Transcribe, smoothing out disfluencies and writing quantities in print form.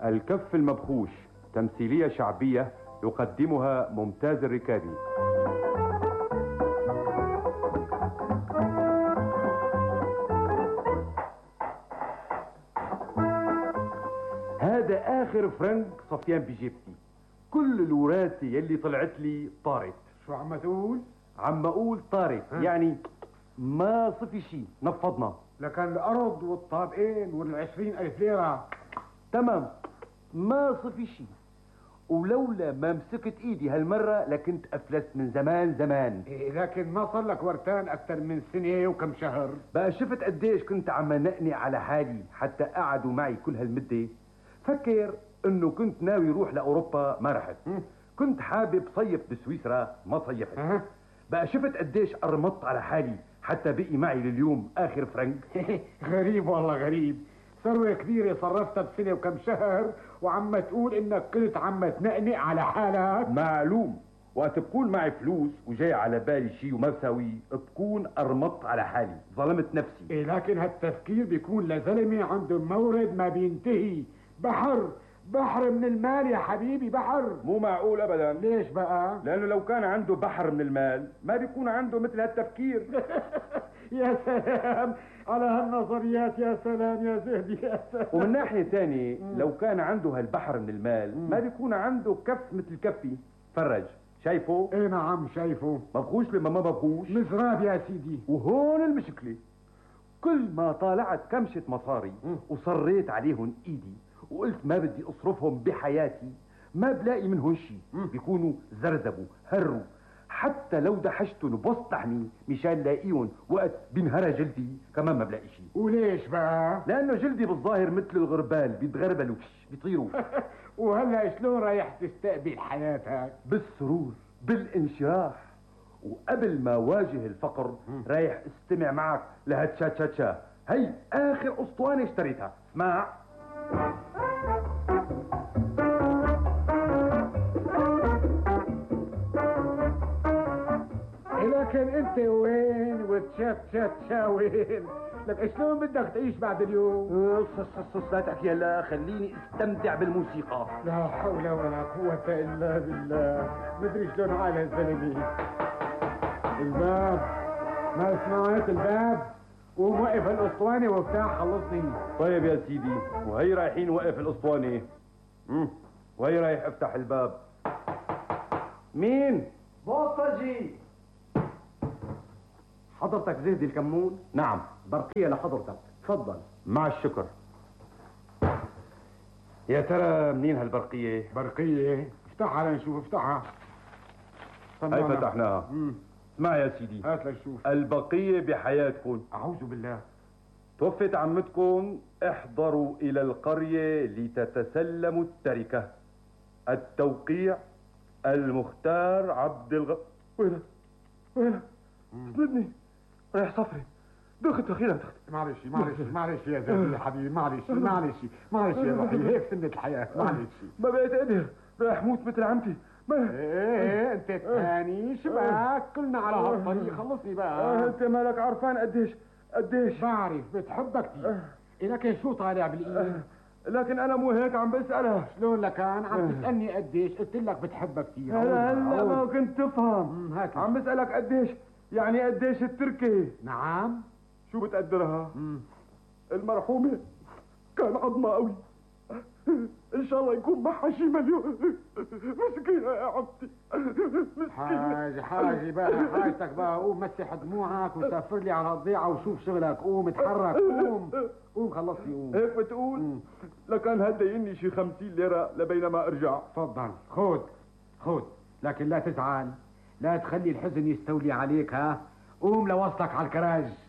الكف المبخوش، تمثيلية شعبية يقدمها ممتاز الركابي. هذا آخر فرنك صفيان بجيبتي، كل الوراثة يلي طلعت لي طارت. شو عم تقول؟ عم أقول طارت، يعني ما صفي شيء، نفضنا. لكن الأرض والطابقين وال20,000 ليرة تمام، ما صفي شيء. ولولا ما مسكت ايدي هالمرة لكنت افلست من زمان زمان. إيه لكن ما صار لك ورتان اكثر من سنة وكم شهر. بقى شفت قديش كنت عم نقني على حالي حتى قعدوا معي كل هالمدة. فكر انه كنت ناوي روح لاوروبا، ما رحت. كنت حابب صيف بسويسرا، ما صيفت. بقى شفت قديش ارمطت على حالي حتى بقي معي لليوم اخر فرنك. غريب والله غريب، ثروة كبيرة صرفتها بسنة وكم شهر وعم تقول انك كنت عم تنقنق على حالك. معلوم، وقت بكون معي فلوس وجاي على بالي شيء وما بساويه بكون ارمطت على حالي، ظلمت نفسي. إيه لكن هالتفكير بيكون لزلمة عنده مورد ما بينتهي، بحر من المال يا حبيبي، بحر. مو معقول ابدا. ليش بقى؟ لانه لو كان عنده بحر من المال ما بيكون عنده مثل هالتفكير. يا سلام على هالنظريات، يا سلام يا زهدي يا سلام. ومن ناحية تانية لو كان عنده هالبحر من المال ما بيكون عنده كف مثل كفي. فرج، شايفه؟ ايه نعم شايفه. مبخوش لما ما ببخوش مزراب يا سيدي. وهون المشكلة، كل ما طالعت كمشة مصاري وصريت عليهم ايدي وقلت ما بدي اصرفهم بحياتي ما بلاقي منهم شيء. بيكونوا زرزبوا هروا، حتى لو دحشتهم بوسطحني مشان لاقيهم وقت بينهرى جلدي كمان ما بلاقي شيء. وليش بقى؟ لانه جلدي بالظاهر مثل الغربال بيتغربلوا بيطيروا. وهلا شلون رايح تستقبل حياتك؟ بالسرور، بالانشراح، وقبل ما واجه الفقر رايح استمع معك لهالتشاتشاتشا. هي اخر اسطوانه اشتريتها، اسمع. لكن انت وين وتشاتشاتشا وين؟ لك شلون بدك تعيش بعد اليوم؟ صص لا تحكي هلا، خليني استمتع بالموسيقى. لا حول ولا قوة الا بالله، مدري شلون عايل هالزلمة. الباب، ما سمعت الباب؟ قوم وقف الاسطوانة وافتح خلصني. طيب يا سيدي، وهي رايحين وقف الاسطوانة. وهي رايح افتح الباب. مين؟ بوسطجي. حضرتك زهدي الكمون؟ نعم. برقية لحضرتك، تفضل. مع الشكر. يا ترى منين هالبرقية؟ برقية؟ افتحها لنشوف، افتحها. هاي فتحناها. اسمع يا سيدي، هات لنشوف. البقية بحياتكم. أعوذ بالله. توفت عمتكم، احضروا إلى القرية لتتسلموا التركة. التوقيع المختار عبد وينك؟ اسندني، رايح صفري. دخت اخيرا دخت. معلش يا زلمه يا حبيبي، معلش يا روحي، هيك سنة الحياة، معلش. ما بقيت قادر، رايح موت مثل عمتي. ايه انت الثاني شباك، كلنا على هالطريق، خلصني بقى. انت مالك عرفان قديش بعرف بتحبها كثير. لكن شو طالع بالايد؟ لكن انا مو هيك عم بسألها. شلون لكان عم تسألني قديش؟ قلت لك بتحبها كثير. هلا ما كنت تفهم. عم بسألك قديش، يعني قديش التركة؟ نعم. شو بتقدرها؟ المرحومة كان عظمة قوي، ان شاء الله يكون معها شي مليون. مسكينة يا عمتي، مسكينة. حاجي بقى، حاجتك بقى، قوم مسح دموعك وسافر لي على الضيعة وشوف شغلك. قوم اتحرك، قوم خلصني، قوم. هيك بتقول؟ لكان هديني شي 50 ليرة لبينما ارجع. تفضل، خذ، لكن لا تزعل، لا تخلي الحزن يستولي عليك. ها، قوم لوصلك على الكراج.